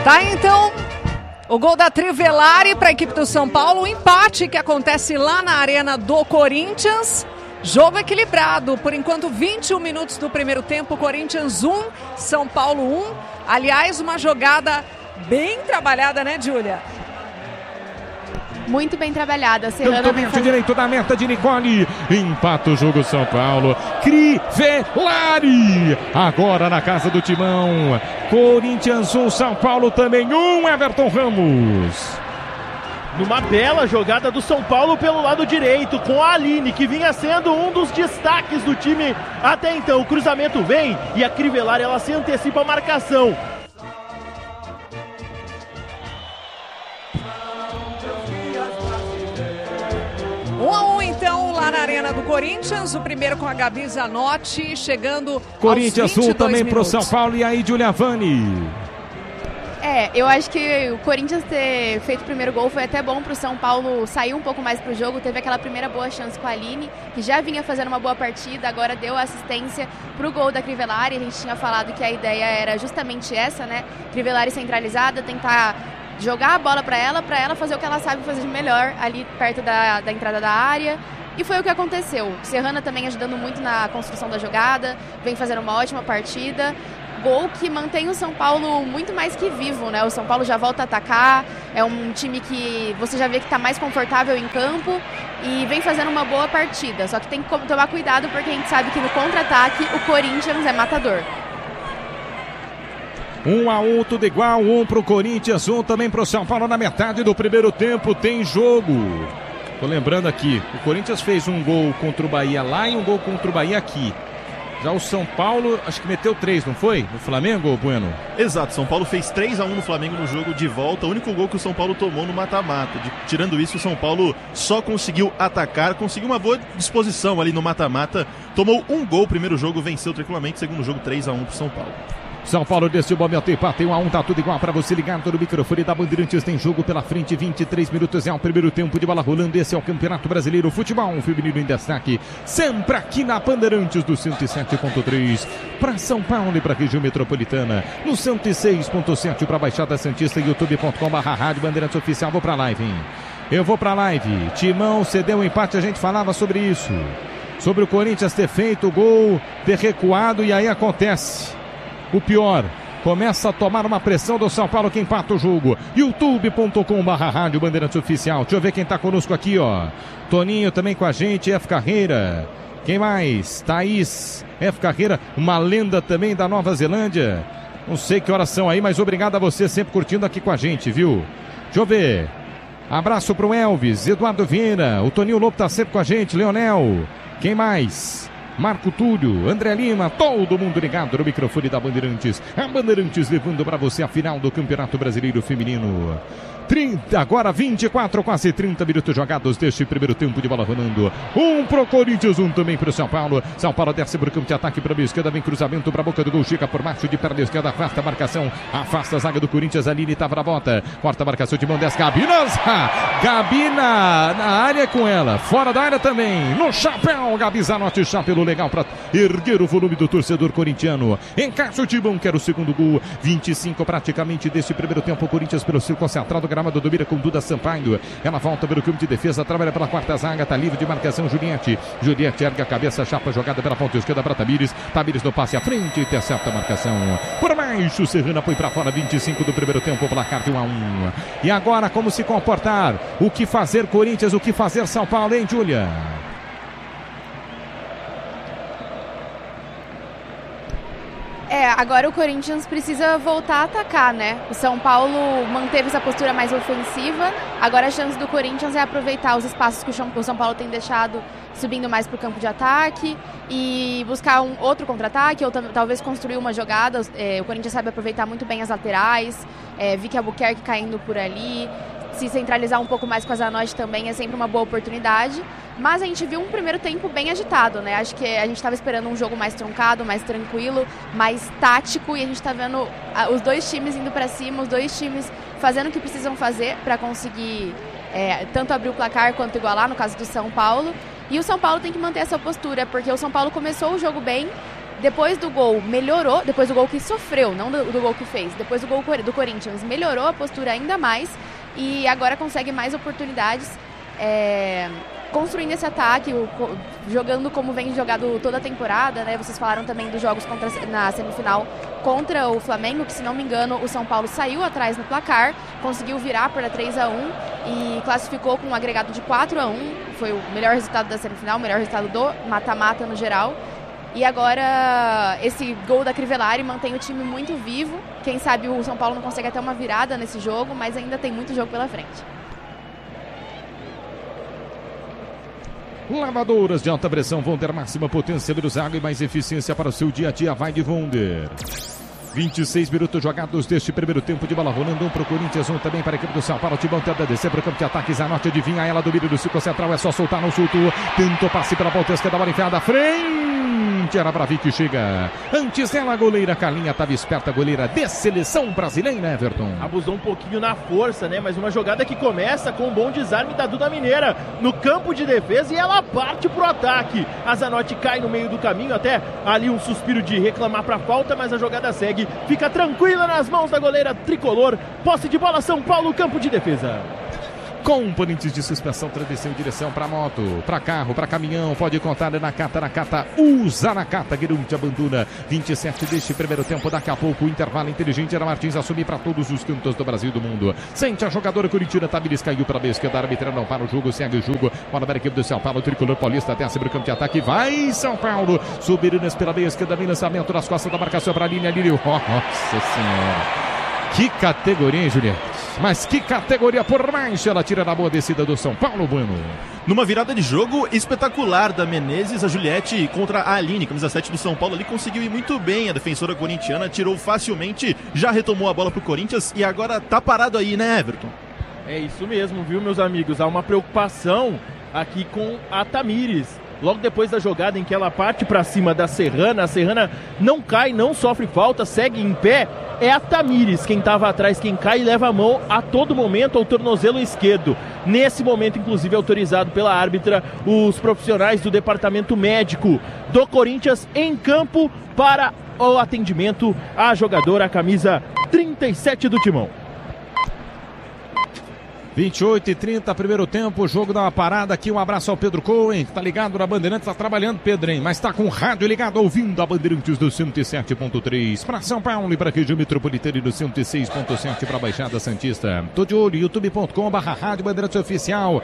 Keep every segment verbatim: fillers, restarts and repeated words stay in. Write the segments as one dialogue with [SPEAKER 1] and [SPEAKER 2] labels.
[SPEAKER 1] Tá, então, o gol da Crivellari para a equipe do São Paulo, o empate que acontece lá na Arena do Corinthians. Jogo equilibrado, por enquanto vinte e um minutos do primeiro tempo, Corinthians um, São Paulo um. Aliás, uma jogada bem trabalhada, né, Júlia?
[SPEAKER 2] Muito bem trabalhada. Serrano
[SPEAKER 3] Cantomento faz... direito da meta de Nicole. Empata o jogo São Paulo. Crivellari. Agora na casa do Timão. Corinthians um, São Paulo também um. Everton Ramos.
[SPEAKER 4] Numa bela jogada do São Paulo pelo lado direito, com a Aline, que vinha sendo um dos destaques do time até então. O cruzamento vem e a Crivellari, ela se antecipa a marcação.
[SPEAKER 1] um a um então lá na Arena do Corinthians, o primeiro com a Gabi Zanotti, chegando
[SPEAKER 3] Corinthians
[SPEAKER 1] aos
[SPEAKER 3] um também
[SPEAKER 1] minutos.
[SPEAKER 3] pro São Paulo, e aí Giulia Vani.
[SPEAKER 2] É, eu acho que o Corinthians ter feito o primeiro gol foi até bom pro São Paulo sair um pouco mais pro jogo. Teve aquela primeira boa chance com a Aline, que já vinha fazendo uma boa partida, agora deu assistência pro gol da Crivellari. A gente tinha falado que a ideia era justamente essa, né? Crivellari centralizada, tentar jogar a bola para ela, para ela fazer o que ela sabe fazer de melhor ali perto da, da entrada da área. E foi o que aconteceu. Serrana também ajudando muito na construção da jogada, vem fazendo uma ótima partida. Gol que mantém o São Paulo muito mais que vivo, né? O São Paulo já volta a atacar, é um time que você já vê que está mais confortável em campo e vem fazendo uma boa partida. Só que tem que tomar cuidado porque a gente sabe que no contra-ataque o Corinthians é matador.
[SPEAKER 3] Um a um, tudo igual, um pro Corinthians, um também pro São Paulo na metade do primeiro tempo, tem jogo. Tô lembrando aqui, o Corinthians fez um gol contra o Bahia lá e um gol contra o Bahia aqui. Já o São Paulo, acho que meteu três, não foi? No Flamengo, Bueno?
[SPEAKER 5] Exato, São Paulo fez três a um no Flamengo no jogo de volta. O único gol que o São Paulo tomou no mata-mata. Tirando isso, o São Paulo só conseguiu atacar, conseguiu uma boa disposição ali no mata-mata. Tomou um gol, primeiro jogo venceu tranquilamente, segundo jogo três a um pro São Paulo.
[SPEAKER 3] São Paulo desse momento empate um a um, tá tudo igual para você ligar no microfone da Bandeirantes, tem jogo pela frente, vinte e três minutos é o primeiro tempo de bola rolando, esse é o Campeonato Brasileiro Futebol Feminino em destaque, sempre aqui na Bandeirantes do cento e sete ponto três, para São Paulo e para a região metropolitana, no cento e seis ponto sete para a Baixada Santista, youtube ponto com barra rádio Bandeirantes Oficial. Vou para live, hein? Eu vou para live, Timão cedeu um empate, a gente falava sobre isso, sobre o Corinthians ter feito o gol, ter recuado, e aí acontece o pior, começa a tomar uma pressão do São Paulo que empata o jogo. youtube ponto com barra rádio Bandeirantes Oficial. Deixa eu ver quem tá conosco aqui, ó. Toninho também com a gente, F. Carreira. Quem mais? Thaís, F. Carreira, uma lenda também da Nova Zelândia. Não sei que horas são aí, mas obrigado a você sempre curtindo aqui com a gente, viu? Deixa eu ver. Abraço pro Elvis, Eduardo Vieira, o Toninho Lobo tá sempre com a gente, Leonel. Quem mais? Marco Túlio, André Lima, todo mundo ligado no microfone da Bandeirantes. A Bandeirantes levando para você a final do Campeonato Brasileiro Feminino. trinta, agora vinte e quatro, quase trinta minutos jogados deste primeiro tempo de bola rolando. Um pro Corinthians, um também pro São Paulo. São Paulo desce pro campo de ataque para a esquerda, vem cruzamento para a boca do gol, chega por baixo de perna esquerda, afasta a marcação, afasta a zaga do Corinthians, Aline tava na bota, corta a marcação de mão dez, Gabinas, Gabina na área com ela, fora da área também, no chapéu, Gabi Zanotti, chapéu legal para erguer o volume do torcedor corintiano. Encaixa o Timão, que era o segundo gol, vinte e cinco praticamente desse primeiro tempo, Corinthians pelo círculo central do gramado, domina com Duda Sampaio, ela volta pelo campo de defesa, trabalha pela quarta zaga, tá livre de marcação, Juliette, Juliette ergue a cabeça, chapa jogada pela ponta esquerda para Tamires, Tamires no passe à frente, intercepta a marcação, por baixo, Serrana foi para fora, vinte e cinco do primeiro tempo, placar de um a um, e agora como se comportar, o que fazer Corinthians, o que fazer São Paulo, hein, Júlia?
[SPEAKER 2] É, agora o Corinthians precisa voltar a atacar, né? O São Paulo manteve essa postura mais ofensiva. Agora a chance do Corinthians é aproveitar os espaços que o São Paulo tem deixado subindo mais para o campo de ataque e buscar um outro contra-ataque ou talvez construir uma jogada. É, o Corinthians sabe aproveitar muito bem as laterais, é, Vicky Albuquerque caindo por ali. Se centralizar um pouco mais com a Zanotti também é sempre uma boa oportunidade. Mas a gente viu um primeiro tempo bem agitado, né? Acho que a gente estava esperando um jogo mais truncado, mais tranquilo, mais tático. E a gente está vendo os dois times indo para cima, os dois times fazendo o que precisam fazer para conseguir é, tanto abrir o placar quanto igualar, no caso do São Paulo. E o São Paulo tem que manter essa postura, porque o São Paulo começou o jogo bem, Depois do gol melhorou, depois do gol que sofreu, não do, do gol que fez, depois do gol do Corinthians melhorou a postura ainda mais e agora consegue mais oportunidades, é, construindo esse ataque, o, jogando como vem jogado toda a temporada, né? Vocês falaram também dos jogos contra, na semifinal contra o Flamengo, que se não me engano o São Paulo saiu atrás no placar, conseguiu virar para três a um e classificou com um agregado de quatro a um, foi o melhor resultado da semifinal, o melhor resultado do mata-mata no geral. E agora esse gol da Crivellari mantém o time muito vivo. Quem sabe o São Paulo não consegue até uma virada nesse jogo, mas ainda tem muito jogo pela frente.
[SPEAKER 3] Lavadoras de alta pressão Wonder, máxima potência, menos água e mais eficiência para o seu dia a dia. Vai de Wonder. vinte e seis minutos jogados deste primeiro tempo de bola rolando. Um para o Corinthians, um também para a equipe do São Paulo. Timão tenta descer para o campo de ataques. A norte adivinha ela, domínio do círculo central. É só soltar, não soltou. Tentou passe pela ponta esquerda, bola enfiada à frente. Era Bravi que chega. Antes dela, a goleira Carlinha estava esperta. A goleira de seleção brasileira, Everton.
[SPEAKER 4] Abusou um pouquinho na força, né? Mas uma jogada que começa com um bom desarme da Duda Mineira no campo de defesa e ela parte pro ataque. A Zanotti cai no meio do caminho, até ali um suspiro de reclamar pra falta, mas a jogada segue. Fica tranquila nas mãos da goleira tricolor. Posse de bola, São Paulo, campo de defesa.
[SPEAKER 3] Componentes de suspensão, transmissão em direção para moto, para carro, para caminhão, pode contar na Nakata, Nakata, usa Nakata, Guerunte abandona vinte e sete deste primeiro tempo, daqui a pouco o intervalo inteligente, era Martins assumir para todos os cantos do Brasil e do mundo. Sente a jogadora corintiana, Tamires caiu para a esquerda, a arbitra não para o jogo, segue o jogo, bola para a equipe do São Paulo, tricolor paulista até a o campo de ataque, vai São Paulo, Subirinas pela meia esquerda, vem lançamento nas costas da marcação para a linha, Lírio, nossa senhora. Que categoria, hein, Juliette? Mas que categoria por mais ela tira na boa descida do São Paulo, Bueno.
[SPEAKER 5] Numa virada de jogo espetacular da Menezes, a Juliette contra a Aline, camisa sete do São Paulo, ali conseguiu ir muito bem. A defensora corintiana tirou facilmente, já retomou a bola pro Corinthians e agora tá parado aí, né, Everton?
[SPEAKER 4] É isso mesmo, viu, meus amigos? Há uma preocupação aqui com a Tamires. Logo depois da jogada em que ela parte para cima da Serrana, a Serrana não cai, não sofre falta, segue em pé. É a Tamires quem estava atrás, quem cai e leva a mão a todo momento ao tornozelo esquerdo. Nesse momento, inclusive, autorizado pela árbitra, os profissionais do departamento médico do Corinthians em campo para o atendimento à jogadora, a camisa trinta e sete do Timão.
[SPEAKER 3] vinte e oito e trinta, primeiro tempo, o jogo dá uma parada aqui, um abraço ao Pedro Cohen, que tá ligado na Bandeirantes, tá trabalhando, Pedro, hein? Mas tá com o rádio ligado, ouvindo a Bandeirantes do cento e sete ponto três, para São Paulo e para a região metropolitana e do cento e seis ponto sete para a Baixada Santista. Tô de olho, youtube ponto com barra rádio Bandeirantes Oficial.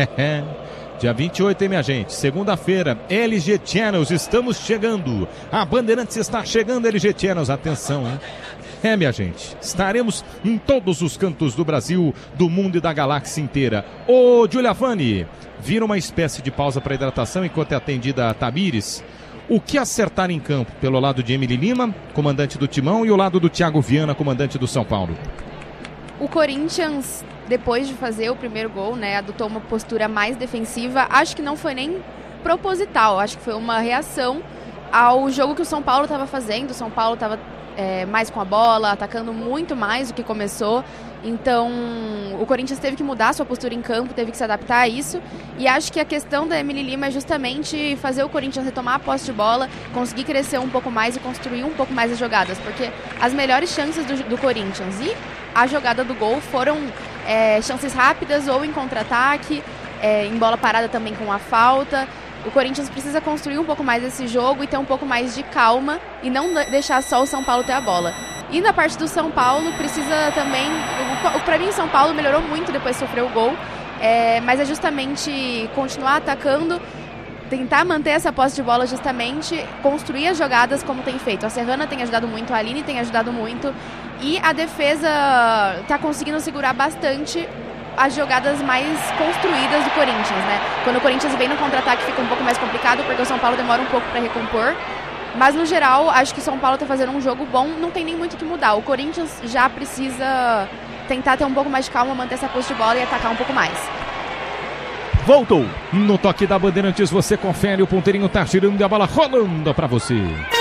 [SPEAKER 3] Dia vinte e oito, hein, minha gente? Segunda-feira, L G Channels, estamos chegando. A Bandeirantes está chegando, L G Channels, atenção, hein? É, minha gente, estaremos em todos os cantos do Brasil, do mundo e da galáxia inteira. Ô, Giuliavani, vira uma espécie de pausa para hidratação enquanto é atendida a Tamires. O que acertar em campo pelo lado de Emily Lima, comandante do Timão, e o lado do Thiago Viana, comandante do São Paulo?
[SPEAKER 2] O Corinthians, depois de fazer o primeiro gol, né, adotou uma postura mais defensiva. Acho que não foi nem proposital, acho que foi uma reação ao jogo que o São Paulo estava fazendo. O São Paulo estava É, mais com a bola, atacando muito mais do que começou. Então o Corinthians teve que mudar sua postura em campo, teve que se adaptar a isso. E acho que a questão da Emily Lima é justamente fazer o Corinthians retomar a posse de bola, conseguir crescer um pouco mais e construir um pouco mais as jogadas, porque as melhores chances do, do Corinthians e a jogada do gol foram é, chances rápidas ou em contra-ataque, é, em bola parada também com a falta. O Corinthians precisa construir um pouco mais esse jogo e ter um pouco mais de calma e não deixar só o São Paulo ter a bola. E na parte do São Paulo, precisa também... Para mim, o São Paulo melhorou muito depois de sofrer o gol, é, mas é justamente continuar atacando, tentar manter essa posse de bola, justamente construir as jogadas como tem feito. A Serrana tem ajudado muito, a Aline tem ajudado muito e a defesa está conseguindo segurar bastante as jogadas mais construídas do Corinthians, né? Quando o Corinthians vem no contra-ataque fica um pouco mais complicado, porque o São Paulo demora um pouco para recompor. Mas no geral, acho que o São Paulo está fazendo um jogo bom, não tem nem muito o que mudar. O Corinthians já precisa tentar ter um pouco mais de calma, manter essa posse de bola e atacar um pouco mais.
[SPEAKER 3] Voltou! No toque da Bandeirantes você confere, o ponteirinho tá girando e a bola rolando para você.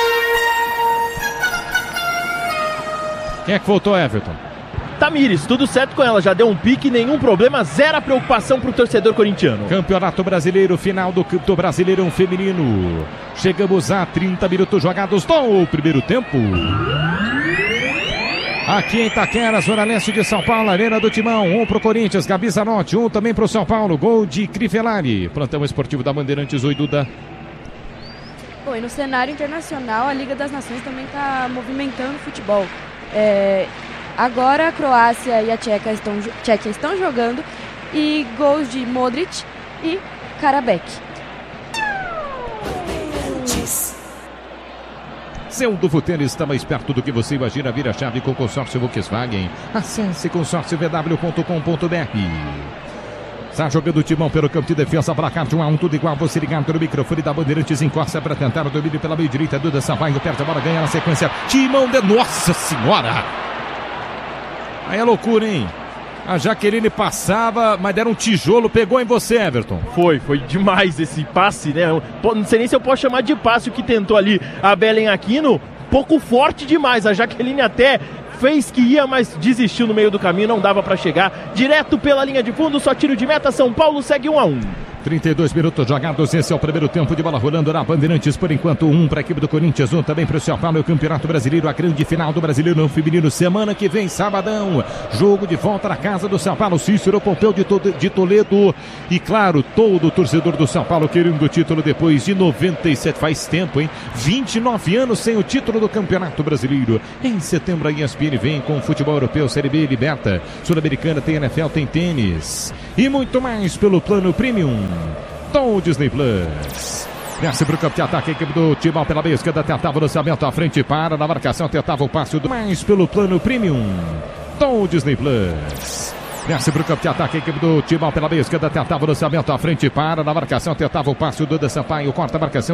[SPEAKER 3] Quem é que voltou, Everton?
[SPEAKER 4] Tamires, tudo certo com ela, já deu um pique, nenhum problema, zero preocupação pro torcedor corintiano.
[SPEAKER 3] Campeonato Brasileiro, final do Campeonato Brasileirão Feminino. Chegamos a trinta minutos jogados do primeiro tempo. Aqui em Itaquera, Zona Leste de São Paulo, Arena do Timão, um pro Corinthians, Gabi Zanotti, um também pro São Paulo, gol de Crivellari. Plantão esportivo da Bandeirantes, oi Duda.
[SPEAKER 6] Bom, e no cenário internacional, a Liga das Nações também está movimentando o futebol. É, agora a Croácia e a Tcheca estão, Tchequia estão jogando e gols de Modric e Karabek.
[SPEAKER 3] Seu do Futel está mais perto do que você imagina. Vira a chave com o consórcio Volkswagen. Acesse consórcio v w ponto com ponto b r. Está jogando o Timão pelo campo de defesa, placar de um a um, tudo igual. Você ligado no microfone da Bandeirantes, encosta para tentar o domínio pela meio direita. Duda Sampaio perde a bola, ganha na sequência. Timão de... Nossa Senhora! Aí é loucura, hein? A Jaqueline passava, mas deram um tijolo, pegou em você, Everton.
[SPEAKER 4] Foi, foi demais esse passe, né? Não sei nem se eu posso chamar de passe o que tentou ali a Belen Aquino. Pouco forte demais, a Jaqueline até fez que ia, mas desistiu no meio do caminho, não dava para chegar. Direto pela linha de fundo, só tiro de meta, São Paulo segue um a um.
[SPEAKER 3] trinta e dois minutos jogados, esse é o primeiro tempo de bola rolando na Bandeirantes, por enquanto um para a equipe do Corinthians, um também para o São Paulo, é o Campeonato Brasileiro, a grande final do Brasileiro Feminino, semana que vem, sabadão, jogo de volta na casa do São Paulo, Cícero Pompeu de, to de Toledo, e claro, todo o torcedor do São Paulo querendo o título depois de noventa e sete, faz tempo, hein, vinte e nove anos sem o título do Campeonato Brasileiro. Em setembro a E S P N vem com o futebol europeu, Série B, Liberta, Sul-Americana, tem N F L, tem tênis, e muito mais pelo plano Premium do Disney Plus. Desce para o campo de ataque, a equipe do Timão pela meia esquerda, tentava o lançamento à frente, para na marcação, tentava o passe do mais pelo plano Premium do Disney Plus. Desce para o campo de ataque, a equipe do Timão pela meia esquerda, tentava o lançamento à frente, para na marcação, tentava o passe do Duda Sampaio, corta a marcação.